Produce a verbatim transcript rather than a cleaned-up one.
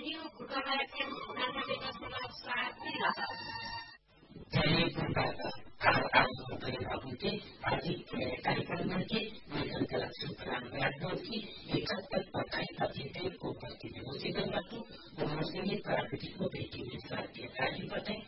radio football FM उनानब्बे दशमलव सात मेगाहर्ज जयपुरबाट आवाज गरिरहेको आज कार्यक्रममध्ये निरन्तर सुप्राम यादवकी एकहत्तर पकाई अतिथिको उपस्थिति होसिँदै गर्छु उहाँसँगै प्राविधिकको भेटी साथी कार्यबाट